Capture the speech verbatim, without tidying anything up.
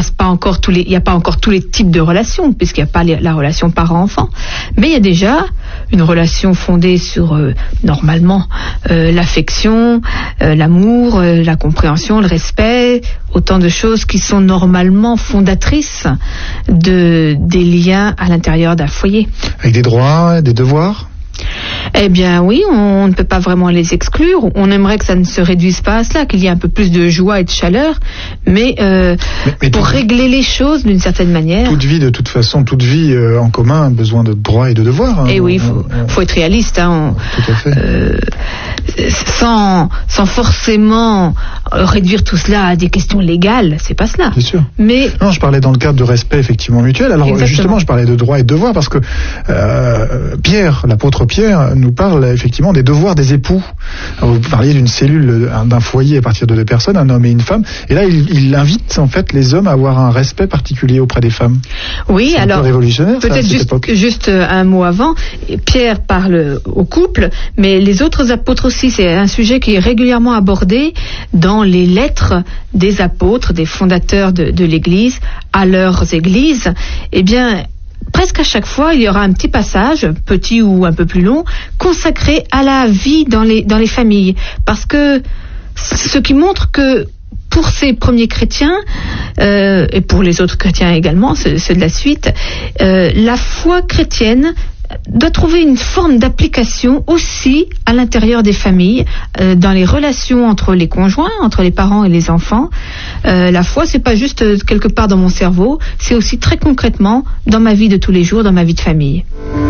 passe pas encore tous les, il n'y a pas encore tous les types de relations, puisqu'il n'y a pas les, la relation parent-enfant, mais il y a déjà une relation fondée sur euh, normalement euh, l'affection, euh, l'amour, euh, la compréhension, le respect, autant de choses qui sont normalement fondatrices de des liens à l'intérieur d'un foyer. Avec des droits, des devoirs? Eh bien oui, on ne peut pas vraiment les exclure. On aimerait que ça ne se réduise pas à cela, qu'il y ait un peu plus de joie et de chaleur, mais, euh, mais, mais pour tout, régler les choses d'une certaine manière. Toute vie, de toute façon, toute vie euh, en commun a besoin de droits et de devoirs. Hein. Et oui, il faut, faut être réaliste. Hein. On, tout à fait. Euh, sans, sans forcément réduire tout cela à des questions légales, c'est pas cela. Bien sûr. Mais non, je parlais dans le cadre de respect effectivement mutuel. Alors exactement. Justement, je parlais de droits et de devoirs parce que euh, Pierre, l'apôtre Pierre, nous parle effectivement des devoirs des époux. Alors, vous parliez d'une cellule, d'un foyer à partir de deux personnes, un homme et une femme. Et là, il, il invite en fait les hommes à avoir un respect particulier auprès des femmes. Oui, c'est alors un peu révolutionnaire. Peut-être ça, juste, juste un mot avant. Pierre parle au couple, mais les autres apôtres aussi. C'est un sujet qui est régulièrement abordé dans les lettres des apôtres, des fondateurs de, de l'Église à leurs églises. Eh bien, presque à chaque fois, il y aura un petit passage, petit ou un peu plus long, consacré à la vie dans les, dans les familles. Parce que ce qui montre que pour ces premiers chrétiens, euh, et pour les autres chrétiens également, ceux, ceux de la suite, euh, la foi chrétienne doit trouver une forme d'application aussi à l'intérieur des familles, euh, dans les relations entre les conjoints, entre les parents et les enfants. Euh, la foi, c'est pas juste quelque part dans mon cerveau, c'est aussi très concrètement dans ma vie de tous les jours, dans ma vie de famille.